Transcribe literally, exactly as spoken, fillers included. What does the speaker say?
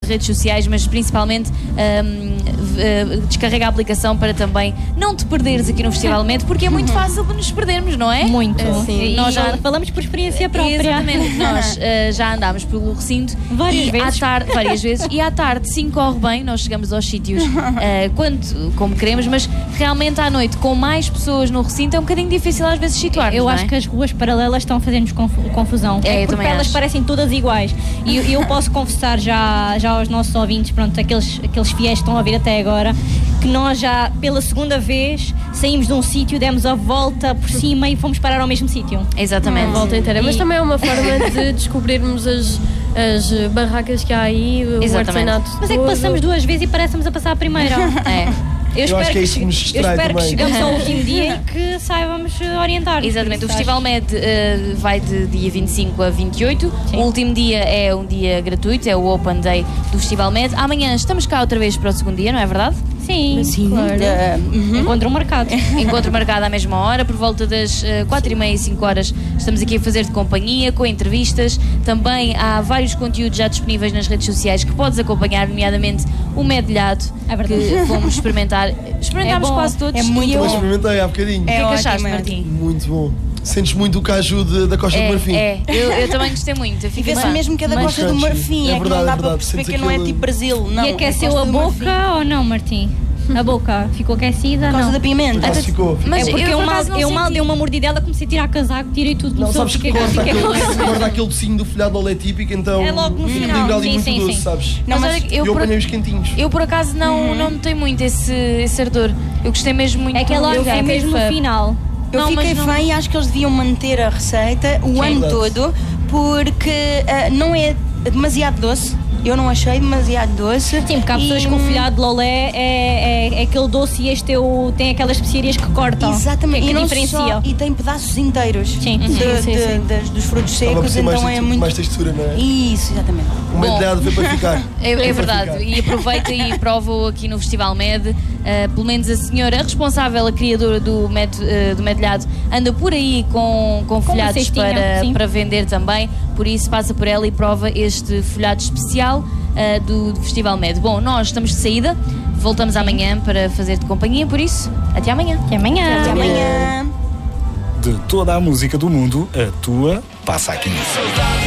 redes sociais, mas principalmente um, uh, descarrega a aplicação para também não te perderes aqui no Festival Med, porque é muito fácil de nos perdermos, não é? Muito. Uh, sim. Nós já falamos por experiência própria. Exatamente. Nós uh, já andámos pelo recinto várias e vezes. À tarde, várias vezes e à tarde sim corre bem, nós chegamos aos sítios uh, quando, como queremos, mas realmente à noite com mais pessoas no recinto é um bocadinho difícil às vezes situar. Eu não acho é? que as ruas paralelas estão a fazer-nos confusão. É, é porque elas acho. parecem todas iguais. E eu, eu posso confessar já, já aos nossos ouvintes, pronto, aqueles, aqueles fiéis que estão a ouvir até agora, que nós já pela segunda vez saímos de um sítio, demos a volta por cima e fomos parar ao mesmo sítio. Exatamente. A volta inteira. E... Mas também é uma forma de descobrirmos as, as barracas que há aí, o Exatamente. artesanato. Mas é que passamos duas vezes e parecemos a passar a primeira. É. Eu, Eu acho que é isso que nos eu distrai espero que também. chegamos ao último dia e que saibamos orientar. Exatamente, o Festival Med uh, vai de dia vinte e cinco a vinte e oito. Sim. O último dia é um dia gratuito, é o Open Day do Festival Med. Amanhã estamos cá outra vez para o segundo dia, não é verdade? Sim, Sim, claro. uh, uhum. Encontro marcado. Encontro marcado à mesma hora, por volta das uh, quatro e meia e cinco horas. Estamos aqui a fazer-te companhia, com entrevistas. Também há vários conteúdos já disponíveis nas redes sociais que podes acompanhar, nomeadamente o medalhado, é verdade. que fomos experimentar. Experimentámos É bom, quase todos. é muito e eu... Eu experimentei há bocadinho. O que é que ótimo, achaste, é Martim? Muito bom. Sentes muito o caju de- da Costa É, do Marfim. é. Eu, eu também gostei muito. Eu E fico vê-se má. mesmo que é da Mas- Costa do Crunchy. Marfim, É é, que verdade, não é dá para verdade. perceber Sentes que não é aquilo- tipo Brasil. Não, E é aqueceu Costa a do boca Marfim. ou não, Martim? A boca ficou aquecida? Por causa Não. da pimenta. Por acaso ficou. Mas é porque eu, eu, por mal, acaso, não eu mal senti. dei uma mordidela, comecei a tirar casaco, tirei tudo. Não, começou a sabes que ficar- corta fiquei com aquele, essa- corta aquele docinho do folhado de olé típico, então É logo no fica final. ali Sim, muito sim, doce, sim. sabes? Não, Mas mas olha, E eu, eu por, apanhei os quentinhos. eu por acaso não, não notei muito esse, esse ardor. Eu gostei mesmo muito. É que é logo, eu é fiquei mesmo no fã. final. eu Não, fiquei mas não- fã e acho que eles deviam manter a receita o ano Verdade. todo, porque ah, não é demasiado doce. Eu não achei demasiado doce. Sim, porque há pessoas E, com folhado de lolé, é, é, é aquele doce e este é o, tem aquelas especiarias que cortam. Exatamente, Que e não diferenciam. só, e tem pedaços inteiros Sim. de- Sim, de- sim, sim. das- dos frutos Acaba por secos, ser mais, então é textu- muito. mais textura, não é? Isso, exatamente. O Bom. medalhado veio para ficar. É, é Veio para verdade, ficar. e aproveita e prova-o aqui no Festival Med. Uh, pelo menos a senhora responsável, a criadora do, med, uh, do medalhado, anda por aí com, com uma folhados cestinha, para, sim. para vender também. Por isso, passa por ela e prova este folhado especial uh, do, do Festival Med. Bom, nós estamos de saída, voltamos amanhã para fazer-te companhia, por isso, até amanhã. Até amanhã. Até amanhã. De toda a música do mundo, a tua passa aqui.